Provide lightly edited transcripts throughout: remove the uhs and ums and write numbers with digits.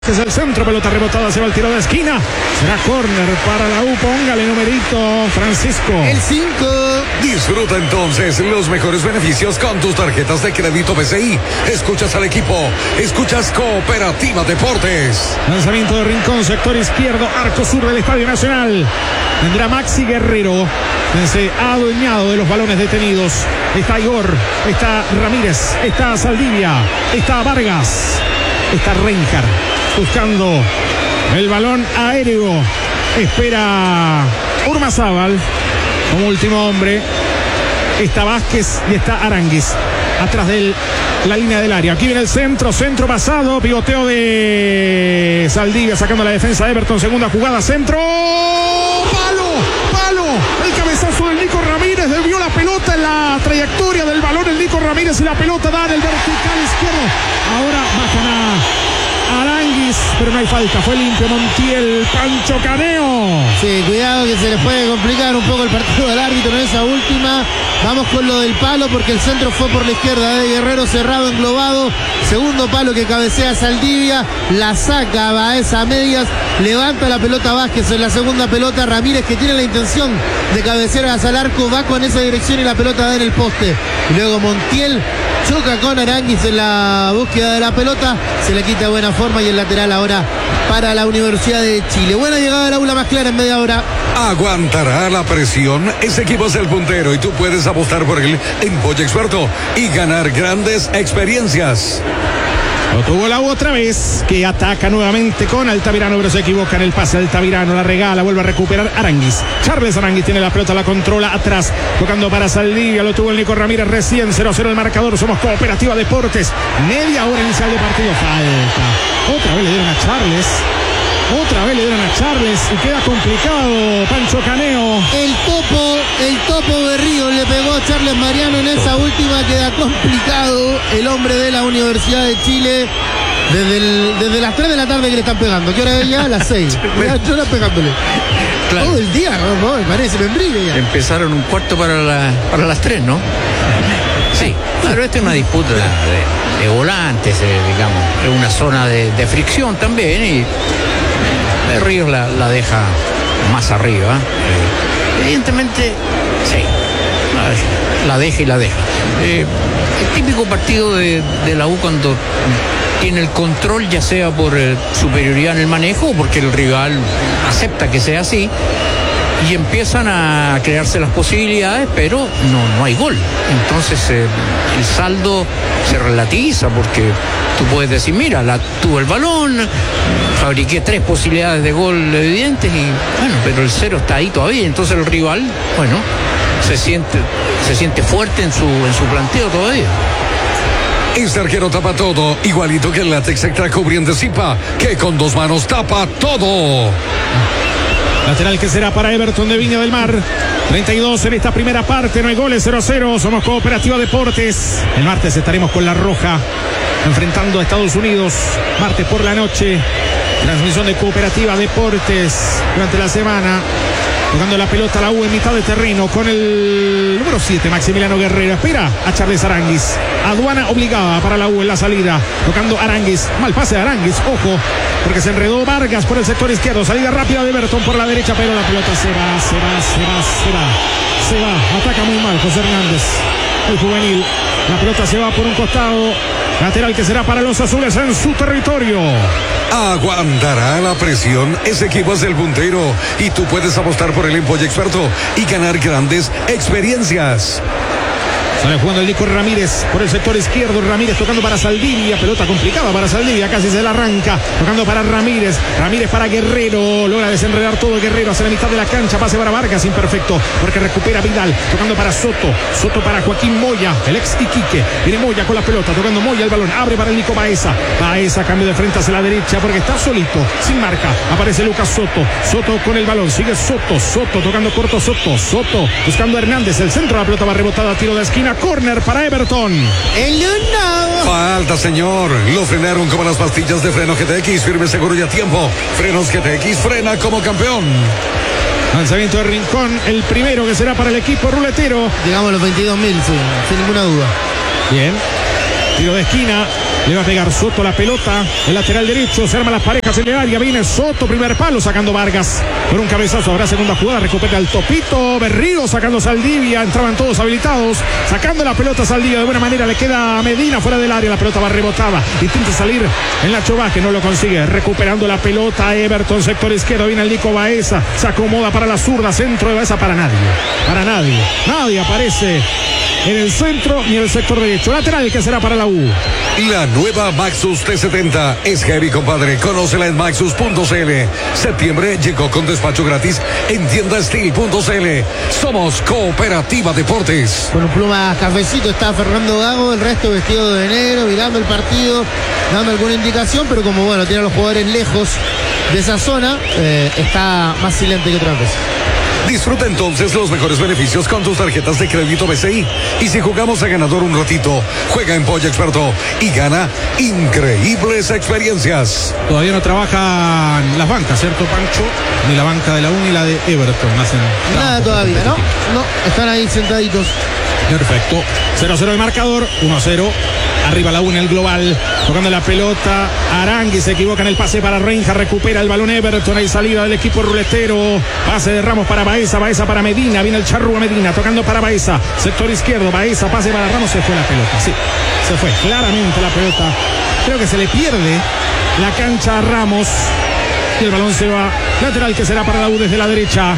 Es el centro, pelota rebotada, se va el tiro de esquina. Será córner para la U. Póngale numerito, Francisco. El 5. Disfruta entonces los mejores beneficios con tus tarjetas de crédito BCI. Escuchas al equipo, escuchas Cooperativa Deportes. Lanzamiento de Rincón, sector izquierdo, arco sur del Estadio Nacional. Vendrá Maxi Guerrero, se ha adueñado de los balones detenidos. Está Igor, está Ramírez, está Saldivia, está Vargas, está Reinhardt. Buscando el balón aéreo. Espera Urmazábal como último hombre. Está Vázquez y está Aránguiz atrás de la línea del área. Aquí viene el centro pasado. Pivoteo de Saldivia sacando la defensa de Everton. Segunda jugada, centro. Palo. El cabezazo del Nico Ramírez. Desvió la pelota en la trayectoria del balón. El Nico Ramírez y la pelota da en el vertical izquierdo. Ahora bajan a Aránguiz, pero no hay falta, fue limpio Montiel. Pancho Caneo. Sí, cuidado que se les puede complicar un poco el partido del árbitro en esa última. Vamos con lo del palo porque el centro fue por la izquierda de Guerrero, cerrado, englobado. Segundo palo que cabecea Saldivia, la saca Baez a medias, levanta la pelota Vázquez en la segunda pelota. Ramírez, que tiene la intención de cabecear hacia el arco, va con esa dirección y la pelota da en el poste. Y luego Montiel choca con Aránguiz en la búsqueda de la pelota, se le quita de buena forma y el lateral ahora para la Universidad de Chile. Buena llegada del aula más clara en media hora. ¿Aguantará la presión? Ese equipo es el puntero y tú puedes apostar por él en Pollo Experto y ganar grandes experiencias. Lo tuvo la U otra vez, que ataca nuevamente con Altamirano, pero se equivoca en el pase. Altamirano la regala, vuelve a recuperar Aránguiz. Charles Aránguiz tiene la pelota, la controla atrás, tocando para Saldivia, lo tuvo el Nico Ramírez recién. 0-0 el marcador, somos Cooperativa Deportes. Media hora inicial de partido, falta. Otra vez le dieron a Charles y queda complicado. Pancho Caneo. El topo Berrío le pegó a Charles Mariano en esa última, queda complicado el hombre de la Universidad de Chile. Desde las 3 de la tarde que le están pegando. ¿Qué hora es ya? Las 6. Yo la pegándole. Claro. Todo el día, me parece, me embrigue ya. Empezaron un cuarto para las 3, ¿no? Sí, claro, esta es una disputa de volantes, digamos. Es una zona de fricción también y Ríos la deja más arriba. Evidentemente, sí, la deja. El típico partido de la U cuando tiene el control, ya sea por superioridad en el manejo o porque el rival acepta que sea así, y empiezan a crearse las posibilidades, pero no hay gol. Entonces el saldo se relativiza porque tú puedes decir, mira, tuvo el balón, fabriqué 3 posibilidades de gol evidentes y bueno, pero el 0 está ahí todavía. Entonces el rival, bueno, se siente fuerte en su planteo todavía. Este arquero tapa todo, igualito que el látex extra cubriente Zipa, que con 2 manos tapa todo. Lateral que será para Everton de Viña del Mar. 32 en esta primera parte, no hay goles, 0-0. Somos Cooperativa Deportes. El martes estaremos con La Roja enfrentando a Estados Unidos. Martes por la noche, transmisión de Cooperativa Deportes durante la semana. Tocando la pelota la U en mitad de terreno con el número 7, Maximiliano Guerrero. Espera a Charles Aránguiz. Aduana obligada para la U en la salida. Tocando Aránguiz. Mal pase de Aránguiz. Ojo, porque se enredó Vargas por el sector izquierdo. Salida rápida de Everton por la derecha, pero la pelota se va. Ataca muy mal José Hernández, el juvenil. La pelota se va por un costado. Lateral que será para los azules en su territorio. ¿Aguantará la presión? Ese equipo es el puntero y tú puedes apostar por el en Pollo Experto y ganar grandes experiencias. Sale jugando el Nico Ramírez por el sector izquierdo. Ramírez tocando para Saldivia. Pelota complicada para Saldivia. Casi se la arranca. Tocando para Ramírez. Ramírez para Guerrero. Logra desenredar todo Guerrero hacia la mitad de la cancha. Pase para Vargas. Imperfecto porque recupera Vidal. Tocando para Soto. Soto para Joaquín Moya. El ex Iquique. Viene Moya con la pelota. Tocando Moya el balón. Abre para el Nico Baeza. Baeza cambio de frente hacia la derecha porque está solito. Sin marca. Aparece Lucas Soto. Soto con el balón. Sigue Soto. Soto tocando corto. Soto buscando a Hernández. El centro. La pelota va rebotada. Tiro de esquina. Córner para Everton. El uno. Falta, señor. Lo frenaron como las pastillas de freno GTX. Firme, seguro y a tiempo. Frenos GTX, frena como campeón. Lanzamiento de Rincón. El primero que será para el equipo ruletero. Llegamos a los 22.000, sin ninguna duda. Bien. Tiro de esquina. Le va a pegar Soto la pelota. El lateral derecho. Se arman las parejas en el área. Viene Soto. Primer palo sacando Vargas. Por un cabezazo. Habrá segunda jugada. Recupera el Topito. Berrío sacando Saldivia. Entraban todos habilitados. Sacando la pelota Saldivia. De buena manera le queda a Medina fuera del área. La pelota va rebotada. Intenta salir en la Vázquez. No lo consigue. Recuperando la pelota. Everton. Sector izquierdo. Viene el Nico Baeza. Se acomoda para la zurda. Centro de Baeza para nadie. Para nadie. Nadie aparece en el centro ni en el sector derecho. Lateral que será para la U. La nueva Maxus T70 es heavy, compadre. Conócela en maxus.cl. Septiembre llegó con despacho gratis en tiendastil.cl. Somos Cooperativa Deportes. Con un pluma cafecito está Fernando Gago, el resto vestido de negro, mirando el partido, dando alguna indicación, pero como bueno, tiene a los jugadores lejos de esa zona, está más silente que otras veces. Disfruta entonces los mejores beneficios con tus tarjetas de crédito BCI. Y si jugamos a ganador un ratito, juega en Polla Experto y gana increíbles experiencias. Todavía no trabajan las bancas, ¿cierto, Pancho? Ni la banca de la U ni la de Everton. Nada todavía, ¿no? No, están ahí sentaditos. Perfecto. 0-0 el marcador, 1-0. Arriba la U en el global. Tocando la pelota. Arangui se equivoca en el pase para Reinja. Recupera el balón Everton. Hay salida del equipo ruletero. Pase de Ramos para Baeza. Baeza para Medina. Viene el Charrúa Medina. Tocando para Baeza. Sector izquierdo. Baeza. Pase para Ramos. Se fue la pelota. Sí. Se fue claramente la pelota. Creo que se le pierde la cancha a Ramos. Y el balón se va. Lateral que será para la U desde la derecha.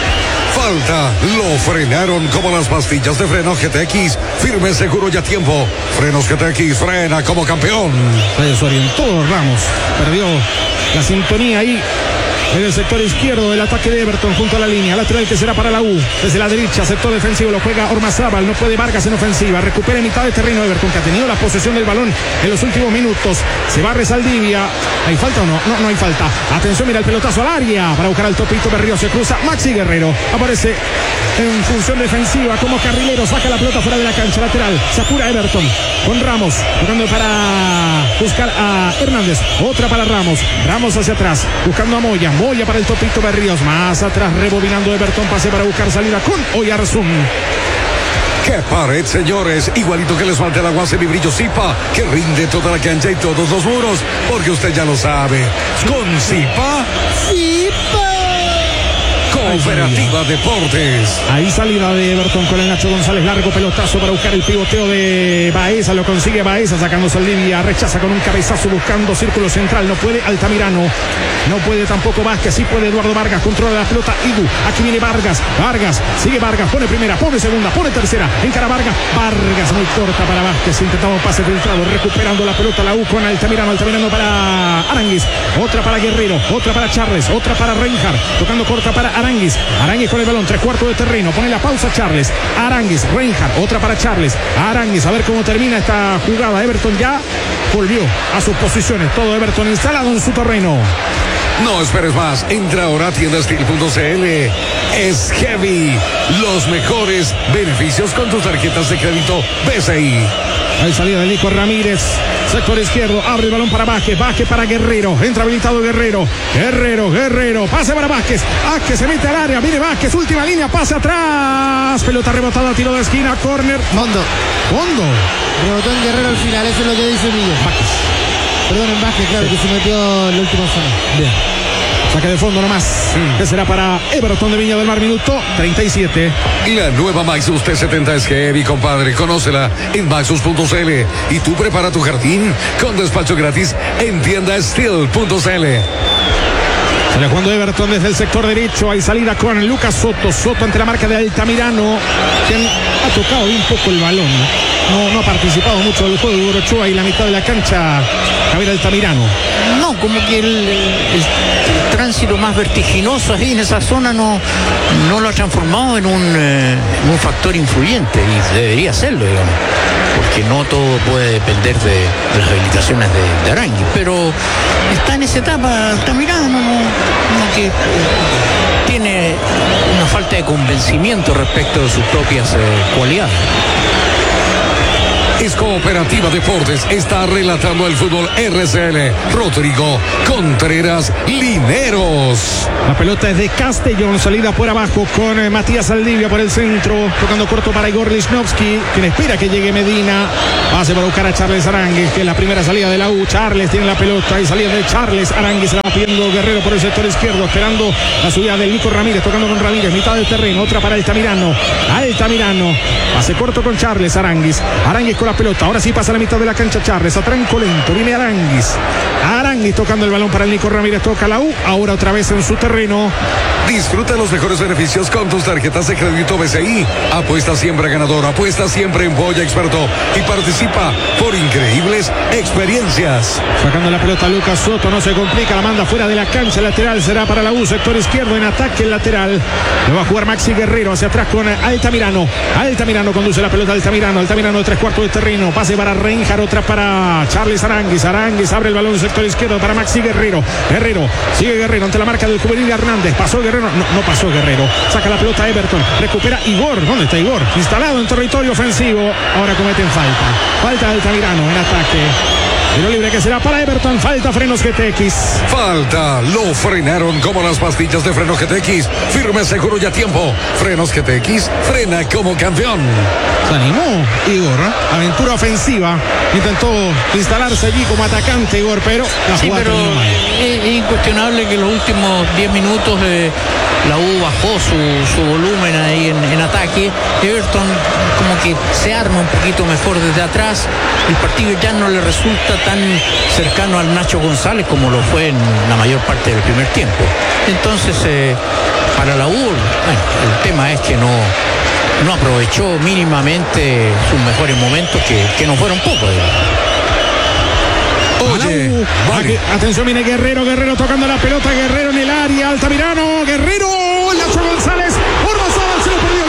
Falta, lo frenaron como las pastillas de freno GTX. Firme, seguro y a tiempo. Frenos GTX, frena como campeón. Se desorientó Ramos. Perdió la sintonía ahí en el sector izquierdo del ataque de Everton junto a la línea. Lateral que será para la U. Desde la derecha, sector defensivo lo juega Ormazábal. No puede Vargas en ofensiva. Recupera en mitad de terreno Everton, que ha tenido la posesión del balón en los últimos minutos. Se barre Saldivia. ¿Hay falta o no? No hay falta. Atención, mira el pelotazo al área para buscar al Topito. Berrío se cruza. Maxi Guerrero aparece en función defensiva como carrilero. Saca la pelota fuera de la cancha. Lateral. Se apura Everton con Ramos. Tocando para buscar a Hernández. Otra para Ramos. Ramos hacia atrás. Buscando a Moya. Moya para el Topito Berríos. Más atrás rebobinando Everton. Pase para buscar salida con Oyarzún. ¡Qué pared, señores! Igualito que les falta el agua semibrillo Zipa, que rinde toda la cancha y todos los muros, porque usted ya lo sabe. Con Zipa, Cooperativa Deportes. Ahí salida de Everton con el Nacho González. Largo pelotazo para buscar el pivoteo de Baeza. Lo consigue Baeza sacando Saldivia. Rechaza con un cabezazo buscando círculo central. No puede Altamirano. No puede tampoco Vázquez. Sí puede Eduardo Vargas. Controla la pelota Igu. Aquí viene Vargas. Vargas. Sigue Vargas. Pone primera. Pone segunda. Pone tercera. Encara Vargas. Vargas muy corta para Vázquez. Intentamos pase filtrado. Recuperando la pelota la U con Altamirano. Altamirano para Aranguis. Otra para Guerrero. Otra para Charles. Otra para Reinhardt. Tocando corta para Aranguis. Aranguis con el balón, 3/4 de terreno. Pone la pausa Charles. Aranguis, Reinhardt, otra para Charles. Aranguis, a ver cómo termina esta jugada. Everton ya volvió a sus posiciones. Todo Everton instalado en su terreno. No esperes más. Entra ahora a tiendastil.cl. Es heavy. Los mejores beneficios con tus tarjetas de crédito BCI. Hay salida de Nico Ramírez. Sector izquierdo. Abre el balón para Vázquez. Vázquez para Guerrero. Entra habilitado Guerrero. Guerrero. Pase para Vázquez. Vázquez se mete al área. Viene Vázquez. Última línea. Pase atrás. Pelota rebotada. Tiro de esquina. Córner. Mondo. Rebotó en Guerrero al final. Eso es lo que dice Millo. Vázquez. Perdón, en Vázquez, claro, que se metió en la última zona. Bien. Saque de fondo nomás. Que será para Everton de Viña del Mar, minuto 37. La nueva Maxus T70 es heavy, compadre. Conócela en maxus.cl. Y tú prepara tu jardín con despacho gratis en tiendastil.cl. Sale jugando Everton desde el sector derecho. Hay salida con Lucas Soto. Soto ante la marca de Altamirano, quien ha tocado bien poco el balón. No ha participado mucho del juego de Orochoa y la mitad de la cancha Javier Altamirano. No, como que el tránsito más vertiginoso ahí en esa zona no lo ha transformado en un factor influyente, y debería serlo, digamos, porque no todo puede depender de las habilitaciones de Arangui, pero está en esa etapa Altamirano, no que tiene una falta de convencimiento respecto de sus propias cualidades. es Cooperativa Deportes. Está relatando el fútbol RCL. Rodrigo Contreras Lineros. La pelota es de Castellón, salida por abajo con Matías Saldivia por el centro, tocando corto para Igor Lichnowsky, quien espera que llegue Medina. Pase para buscar a Charles Aránguiz, que es la primera salida de la U. Charles tiene la pelota y salida de Charles Aránguiz, se la va pidiendo Guerrero por el sector izquierdo, esperando la subida del Nico Ramírez, tocando con Ramírez, mitad del terreno, otra para Altamirano, pase corto con Charles Aránguiz con la pelota, ahora sí pasa a la mitad de la cancha Charles, a tranco lento, viene Aránguiz tocando el balón para el Nico Ramírez, toca la U, ahora otra vez en su terreno. Disfruta los mejores beneficios con tus tarjetas de crédito BCI. Apuesta siempre ganador, apuesta siempre en Boya Experto y participa por increíbles experiencias. Sacando la pelota Lucas Soto, no se complica, la manda fuera de la cancha, lateral será para la U, sector izquierdo en ataque, el lateral. Lo va a jugar Maxi Guerrero hacia atrás con Altamirano. Altamirano conduce la pelota, Altamirano de 3/4 de terreno, pase para Reinhardt, otra para Charles Aránguiz abre el balón sector izquierdo para Maxi Guerrero. Sigue Guerrero ante la marca del juvenil Hernández, pasó Guerrero, no pasó Guerrero, saca la pelota Everton, recupera Igor, ¿dónde está Igor? Instalado en territorio ofensivo, ahora cometen falta de Altamirano en ataque. Tiro libre que será para Everton, falta Frenos GTX. Lo frenaron como las pastillas de Frenos GTX. Firme, seguro y a tiempo. Frenos GTX, frena como campeón. Se animó Igor, aventura ofensiva. Intentó instalarse allí como atacante Igor, pero la jugada terminó mal. Es incuestionable que los últimos 10 minutos la U bajó su volumen ahí en ataque. Everton como que se arma un poquito mejor desde atrás. El partido ya no le resulta tan cercano al Nacho González como lo fue en la mayor parte del primer tiempo. Entonces, para la U, el tema es que no aprovechó mínimamente sus mejores momentos, que no fueron pocos. Oye, atención, viene Guerrero tocando la pelota, Guerrero en el área, Altamirano, Guerrero, Nacho González, Ormazábal se lo perdió,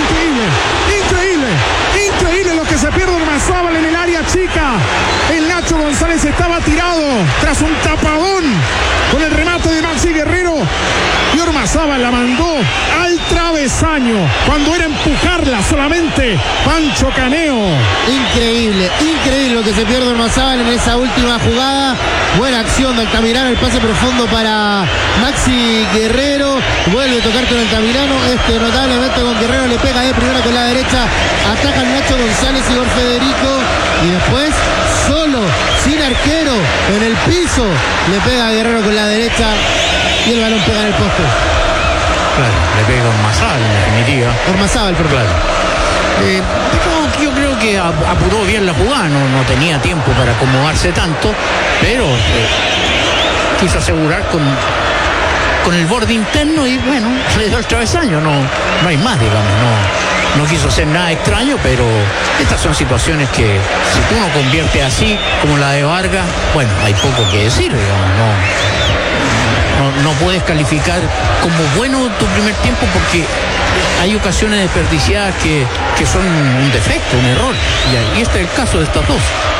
increíble lo que se pierde Ormazábal en el área chica. El Nacho González estaba tirado tras un tapadón con el remate de Maxi Guerrero y Ormazábal la mandó al travesaño cuando era empujarla solamente Pancho Caneo. Increíble lo que se pierde Ormazábal en esa última jugada. Buena acción de Altamirano, el pase profundo para Maxi Guerrero, vuelve a tocar con Altamirano, notablemente con Guerrero, le pega de primera con la derecha, ataca al Nacho González, Igor Federico, y después solo, sin arquero, en el piso, le pega a Guerrero con la derecha y el balón pega en el poste. Claro, le pega Ormazábal en definitiva. Ormazábal, por claro. Yo creo que apuró bien la jugada, no tenía tiempo para acomodarse tanto, pero quiso asegurar con el borde interno y bueno, le dio el travesaño, no hay más, digamos, no quiso hacer nada extraño, pero estas son situaciones que si tú no conviertes así como la de Vargas, bueno, hay poco que decir, digamos, no puedes calificar como bueno tu primer tiempo porque hay ocasiones desperdiciadas que son un defecto, un error, y este es el caso de estas dos.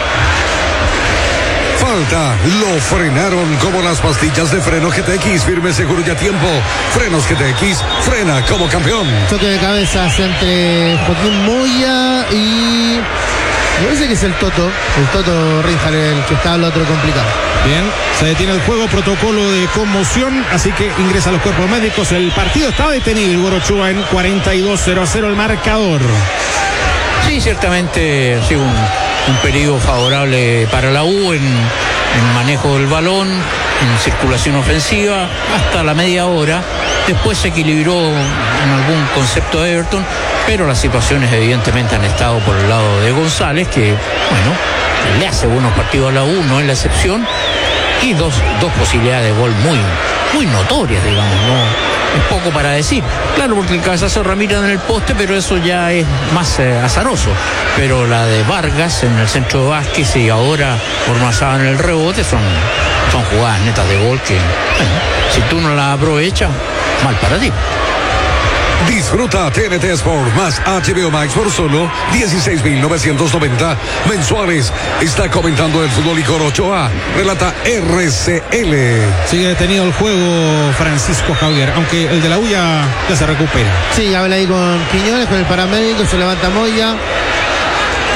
Lo frenaron como las pastillas de Freno GTX, firme, seguro y a tiempo. Frenos GTX, frena como campeón. Choque de cabezas entre Joaquín Moya y... me parece que es el Toto Reinhardt, el que está al otro complicado. Bien, se detiene el juego, protocolo de conmoción, así que ingresa a los cuerpos médicos. El partido está detenido, el Gorochoa en 42-0 el marcador. Sí, ciertamente ha sido un periodo favorable para la U en manejo del balón, en circulación ofensiva, hasta la media hora. Después se equilibró en algún concepto de Everton, pero las situaciones evidentemente han estado por el lado de González, que, bueno, le hace buenos partidos a la U, no es la excepción, y dos posibilidades de gol muy notorias, digamos, no es poco para decir. Claro, porque el cabezazo de Ramírez en el poste, pero eso ya es más azaroso. Pero la de Vargas en el centro de Vázquez y ahora Ormazábal en el rebote son jugadas netas de gol que, bueno, si tú no las aprovechas, mal para ti. Disfruta TNT Sport más HBO Max por solo 16.990 mensuales. Está comentando el fútbol Igor Ochoa. Relata RCL. Sigue detenido el juego Francisco Javier, aunque el de la U ya se recupera. Sí, habla ahí con Quiñones, con el paramédico, se levanta Moya.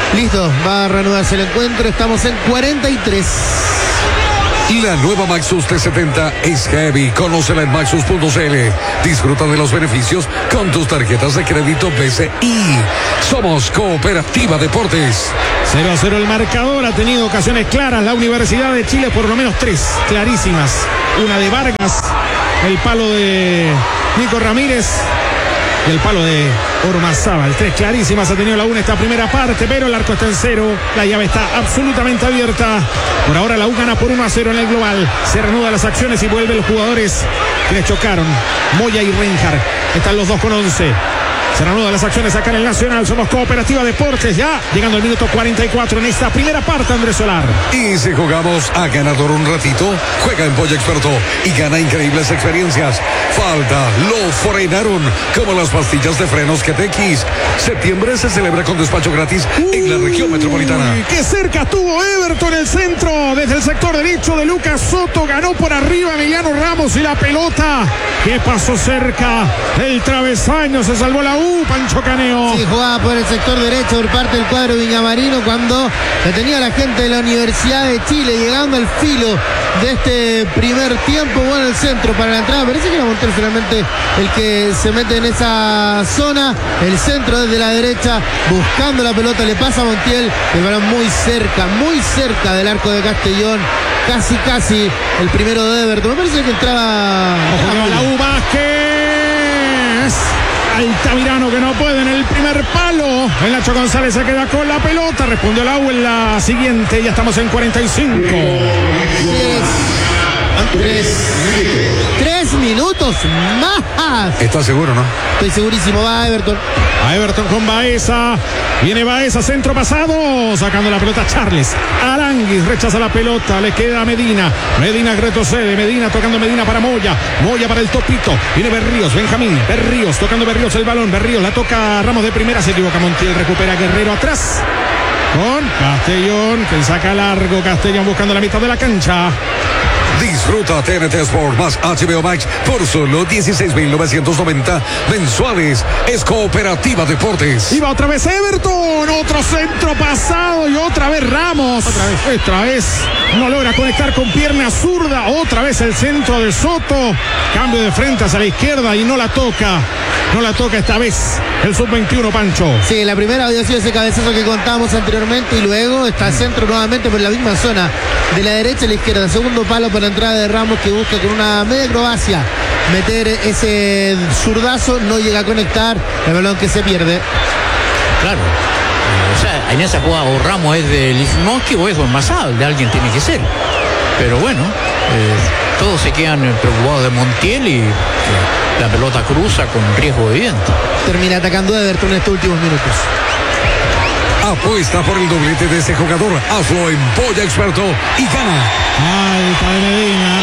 Listo, va a reanudarse el encuentro. Estamos en 43. La nueva Maxus T70 es heavy. Conócela en maxus.cl. Disfruta de los beneficios con tus tarjetas de crédito BCI. Somos Cooperativa Deportes. 0-0 el marcador. Ha tenido ocasiones claras la Universidad de Chile, por lo menos 3 clarísimas. Una de Vargas, el palo de Nico Ramírez y el palo de Ormazábal. 3 clarísimas ha tenido la U en esta primera parte, pero el arco está en 0. La llave está absolutamente abierta. Por ahora la U gana por 1-0 en el global. Se reanudan las acciones y vuelven los jugadores que les chocaron. Moya y Reinhardt. Están los dos con 11. Se reanudan las acciones acá en el Nacional. Somos Cooperativa Deportes, ya llegando al minuto 44 en esta primera parte, Andrés Solar. Y si jugamos a ganador un ratito, juega en Polla Experto y gana increíbles experiencias. Falta, lo frenaron, como las pastillas de frenos GTX. Septiembre se celebra con despacho gratis en la región metropolitana. ¡Qué cerca estuvo Everton! El centro desde el sector derecho de Lucas Soto. Ganó por arriba Emiliano Ramos y la pelota que pasó cerca del travesaño. Se salvó la U, Pancho Caneo. Sí, jugaba por el sector derecho por parte del cuadro viñamarino cuando detenía a la gente de la Universidad de Chile, llegando al filo de este primer tiempo. Bueno, el centro para la entrada. Parece que era Montiel finalmente el que se mete en esa zona. El centro desde la derecha, buscando la pelota, le pasa a Montiel. El balón muy cerca del arco de Castellón. Casi el primero de Everton. Me parece que entraba. Ojo, la U, Vázquez. Altamirano que no puede en el primer palo. El Nacho González se queda con la pelota. Respondió la U en la siguiente. Ya estamos en 45. 3 minutos más. ¿Estás seguro, no? Estoy segurísimo, va a Everton. A Everton con Baeza. Viene Baeza, centro pasado. Sacando la pelota Charles. Aranguis rechaza la pelota. Le queda a Medina. Medina retrocede. Medina tocando Medina para Moya. Moya para el Topito. Viene Berríos. Benjamín. Berríos tocando Berríos el balón. Berríos la toca Ramos de primera. Se equivoca Montiel. Recupera Guerrero atrás. Con Castellón. Que saca largo. Castellón buscando la mitad de la cancha. Disfruta TNT Sport más HBO Max por solo 16.990 mensuales. Es Cooperativa Deportes. Y va otra vez Everton. Otro centro pasado y otra vez Ramos. Otra vez. No logra conectar con pierna zurda. Otra vez el centro de Soto. Cambio de frente hacia la izquierda y no la toca. No la toca esta vez el sub-21, Pancho. Sí, la primera había sido ese cabezazo que contábamos anteriormente y luego está el centro nuevamente por la misma zona. De la derecha a la izquierda. Segundo palo para la entrada de Ramos que busca con una media acrobacia meter ese zurdazo. No llega a conectar. El balón que se pierde. Claro. O sea, en esa jugada o Ramos es de Lichnowsky o es Ormazábal. De alguien tiene que ser. Pero bueno, todos se quedan preocupados de Montiel y la pelota cruza con riesgo de viento. Termina atacando a Everton en estos últimos minutos. Apuesta por el doblete de ese jugador. Hazlo en Polla Experto y gana. Falta de Medina.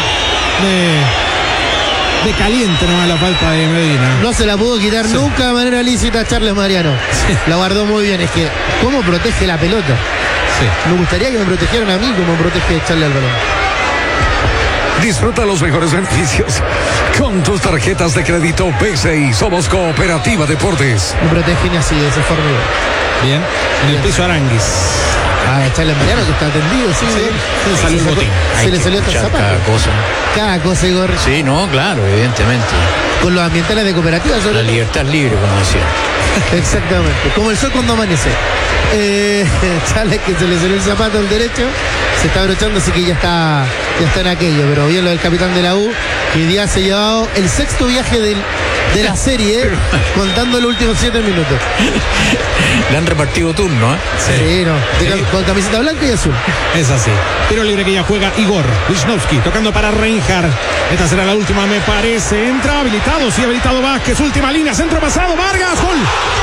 De caliente nomás la falta de Medina. No se la pudo quitar nunca de manera lícita a Charles Mariano. Sí. La guardó muy bien. Es que, ¿cómo protege la pelota? Sí. Me gustaría que me protegieran a mí como protege Charles al balón. Disfruta los mejores beneficios con tus tarjetas de crédito BCI. Somos Cooperativa Deportes. Me protegen así, de esa forma. Bien, en el piso Aranguis. Charles Mariano que está atendido, sí. Se salió el botín. Se le salió hasta el zapato. Cada cosa, Igor. Sí, no, claro, evidentemente. Con los ambientales de cooperativa. La libertad libre, como decía. Exactamente, como el sol cuando amanece. Charles que se le salió el zapato al derecho, se está abrochando, así que ya está en aquello. Pero bien lo del capitán de la U, que hoy día se ha llevado el 6º viaje de la serie, contando los últimos 7 minutos. Le han repartido turno, ¿eh? Sí, no. Con camiseta blanca y azul. Es así. Tiro libre que ya juega Igor Lichnowsky, tocando para Reinhardt. Esta será la última, me parece. Entra habilitado, sí, habilitado Vázquez. Última línea, centro pasado, Vargas, gol.